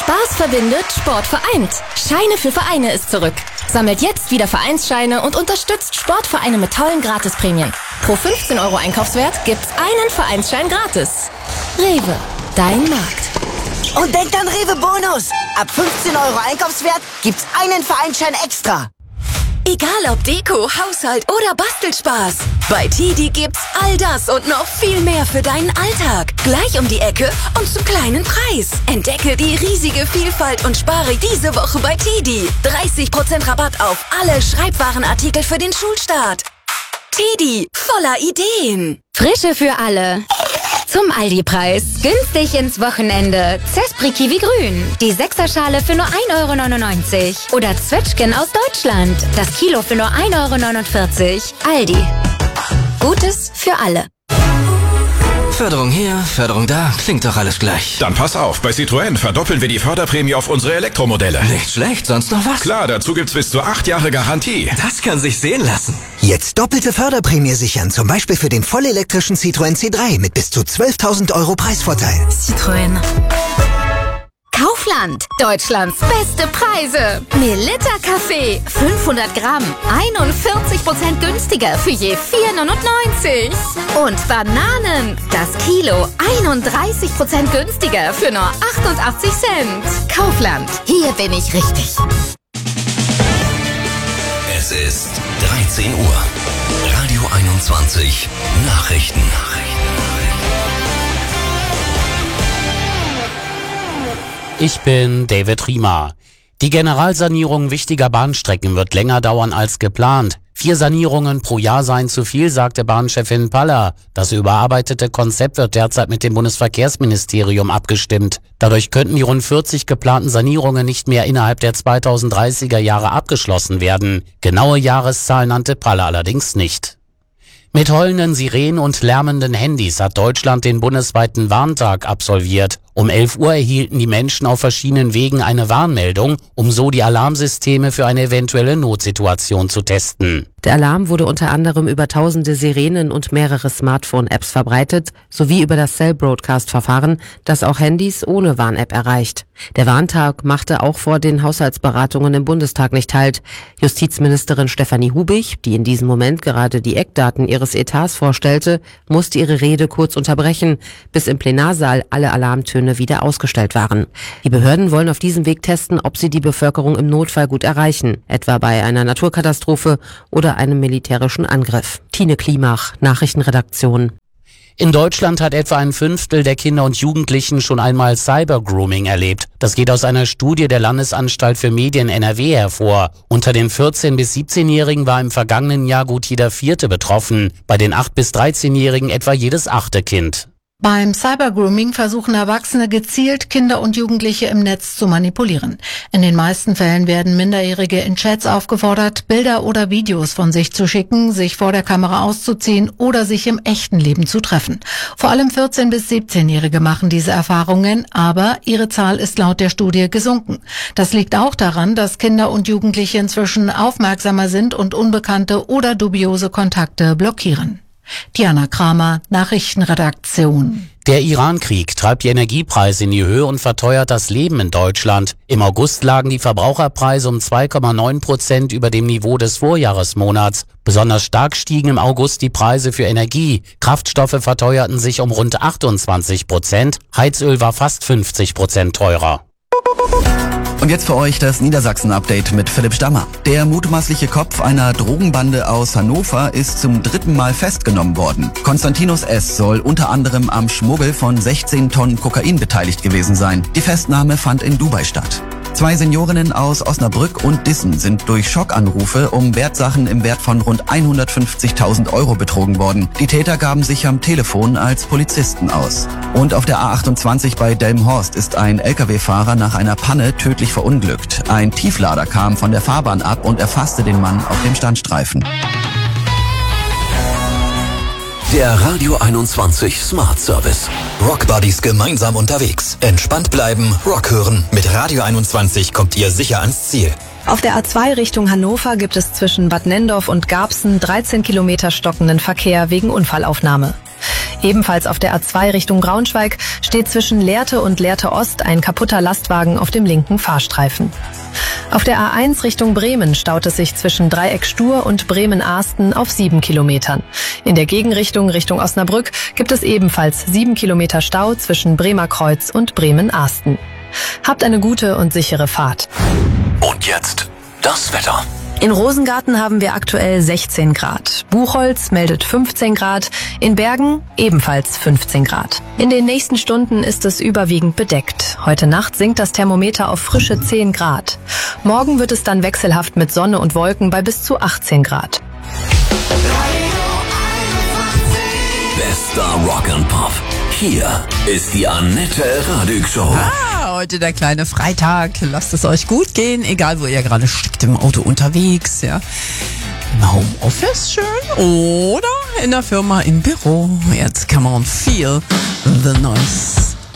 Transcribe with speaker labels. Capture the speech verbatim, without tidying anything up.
Speaker 1: Spaß verbindet, Sport vereint. Scheine für Vereine ist zurück. Sammelt jetzt wieder Vereinsscheine und unterstützt Sportvereine mit tollen Gratisprämien. Pro fünfzehn Euro Einkaufswert gibt's einen Vereinsschein gratis. Rewe, dein Markt.
Speaker 2: Und denkt an Rewe Bonus. Ab fünfzehn Euro Einkaufswert gibt's einen Vereinsschein extra.
Speaker 3: Egal ob Deko, Haushalt oder Bastelspaß. Bei Tidi gibt's all das und noch viel mehr für deinen Alltag. Gleich um die Ecke und zum kleinen Preis. Entdecke die riesige Vielfalt und spare diese Woche bei Tidi. dreißig Prozent Rabatt auf alle Schreibwarenartikel für den Schulstart. Tidi, voller Ideen.
Speaker 4: Frische für alle. Zum Aldi-Preis. Günstig ins Wochenende. Zespri Kiwi Grün. Die Sechserschale für nur ein Euro neunundneunzig. Oder Zwetschgen aus Deutschland. Das Kilo für nur ein Euro neunundvierzig. Aldi. Gutes für alle.
Speaker 5: Förderung hier, Förderung da, klingt doch alles gleich.
Speaker 6: Dann pass auf, bei Citroën verdoppeln wir die Förderprämie auf unsere Elektromodelle.
Speaker 5: Nicht schlecht, sonst noch was?
Speaker 6: Klar, dazu gibt's bis zu acht Jahre Garantie.
Speaker 5: Das kann sich sehen lassen.
Speaker 7: Jetzt doppelte Förderprämie sichern, zum Beispiel für den vollelektrischen Citroën C drei mit bis zu zwölftausend Euro Preisvorteil.
Speaker 3: Citroën.
Speaker 4: Kaufland. Deutschlands beste Preise. Melitta Kaffee. fünfhundert Gramm. einundvierzig Prozent günstiger für je vier neunundneunzig. Und Bananen. Das Kilo. einunddreißig Prozent günstiger für nur achtundachtzig Cent. Kaufland. Hier bin ich richtig.
Speaker 8: Es ist dreizehn Uhr. Radio einundzwanzig. Nachrichten.
Speaker 9: Ich bin David Riemer. Die Generalsanierung wichtiger Bahnstrecken wird länger dauern als geplant. Vier Sanierungen pro Jahr seien zu viel, sagte Bahnchefin Paller. Das überarbeitete Konzept wird derzeit mit dem Bundesverkehrsministerium abgestimmt. Dadurch könnten die rund vierzig geplanten Sanierungen nicht mehr innerhalb der zweitausenddreißiger Jahre abgeschlossen werden. Genaue Jahreszahlen nannte Paller allerdings nicht. Mit heulenden Sirenen und lärmenden Handys hat Deutschland den bundesweiten Warntag absolviert. Um elf Uhr erhielten die Menschen auf verschiedenen Wegen eine Warnmeldung, um so die Alarmsysteme für eine eventuelle Notsituation zu testen.
Speaker 10: Der Alarm wurde unter anderem über tausende Sirenen und mehrere Smartphone-Apps verbreitet, sowie über das Cell-Broadcast-Verfahren, das auch Handys ohne Warn-App erreicht. Der Warntag machte auch vor den Haushaltsberatungen im Bundestag nicht Halt. Justizministerin Stefanie Hubig, die in diesem Moment gerade die Eckdaten ihres Etats vorstellte, musste ihre Rede kurz unterbrechen, bis im Plenarsaal alle Alarmtöne wieder ausgestellt waren. Die Behörden wollen auf diesem Weg testen, ob sie die Bevölkerung im Notfall gut erreichen, etwa bei einer Naturkatastrophe oder einem militärischen Angriff. Tine Klimach, Nachrichtenredaktion.
Speaker 9: In Deutschland hat etwa ein Fünftel der Kinder und Jugendlichen schon einmal Cybergrooming erlebt. Das geht aus einer Studie der Landesanstalt für Medien N R W hervor. Unter den vierzehn- bis siebzehnjährigen war im vergangenen Jahr gut jeder Vierte betroffen, bei den acht- bis dreizehnjährigen etwa jedes achte Kind.
Speaker 11: Beim Cybergrooming versuchen Erwachsene gezielt, Kinder und Jugendliche im Netz zu manipulieren. In den meisten Fällen werden Minderjährige in Chats aufgefordert, Bilder oder Videos von sich zu schicken, sich vor der Kamera auszuziehen oder sich im echten Leben zu treffen. Vor allem vierzehn- bis siebzehnjährige machen diese Erfahrungen, aber ihre Zahl ist laut der Studie gesunken. Das liegt auch daran, dass Kinder und Jugendliche inzwischen aufmerksamer sind und unbekannte oder dubiose Kontakte blockieren. Diana Kramer, Nachrichtenredaktion.
Speaker 9: Der Iran-Krieg treibt die Energiepreise in die Höhe und verteuert das Leben in Deutschland. Im August lagen die Verbraucherpreise um zwei Komma neun Prozent über dem Niveau des Vorjahresmonats. Besonders stark stiegen im August die Preise für Energie. Kraftstoffe verteuerten sich um rund achtundzwanzig Prozent. Heizöl war fast fünfzig Prozent teurer.
Speaker 12: Und jetzt für euch das Niedersachsen-Update mit Philipp Stammer. Der mutmaßliche Kopf einer Drogenbande aus Hannover ist zum dritten Mal festgenommen worden. Konstantinus S. soll unter anderem am Schmuggel von sechzehn Tonnen Kokain beteiligt gewesen sein. Die Festnahme fand in Dubai statt. Zwei Seniorinnen aus Osnabrück und Dissen sind durch Schockanrufe um Wertsachen im Wert von rund hundertfünfzigtausend Euro betrogen worden. Die Täter gaben sich am Telefon als Polizisten aus. Und auf der A achtundzwanzig bei Delmenhorst ist ein L K W-Fahrer nach einer Panne tödlich verunglückt. Ein Tieflader kam von der Fahrbahn ab und erfasste den Mann auf dem Standstreifen.
Speaker 8: Der Radio einundzwanzig Smart Service. Rock Buddies gemeinsam unterwegs. Entspannt bleiben, Rock hören. Mit Radio einundzwanzig kommt ihr sicher ans Ziel.
Speaker 13: Auf der A zwei Richtung Hannover gibt es zwischen Bad Nendorf und Garbsen dreizehn Kilometer stockenden Verkehr wegen Unfallaufnahme. Ebenfalls auf der A zwei Richtung Braunschweig steht zwischen Lehrte und Lehrte Ost ein kaputter Lastwagen auf dem linken Fahrstreifen. Auf der A eins Richtung Bremen staut es sich zwischen Dreieck Stur und Bremen-Ahsten auf sieben Kilometern. In der Gegenrichtung Richtung Osnabrück gibt es ebenfalls sieben Kilometer Stau zwischen Bremer Kreuz und Bremen-Ahsten. Habt eine gute und sichere Fahrt.
Speaker 8: Und jetzt das Wetter.
Speaker 13: In Rosengarten haben wir aktuell sechzehn Grad. Buchholz meldet fünfzehn Grad. In Bergen ebenfalls fünfzehn Grad. In den nächsten Stunden ist es überwiegend bedeckt. Heute Nacht sinkt das Thermometer auf frische zehn Grad. Morgen wird es dann wechselhaft mit Sonne und Wolken bei bis zu achtzehn Grad.
Speaker 8: Bester Rock and Pop. Hier ist die Annette Radig Show.
Speaker 14: Ah, heute der kleine Freitag. Lasst es euch gut gehen, egal wo ihr gerade steckt, im Auto unterwegs, ja. Im Homeoffice schön oder in der Firma im Büro. Jetzt come on, feel the noise.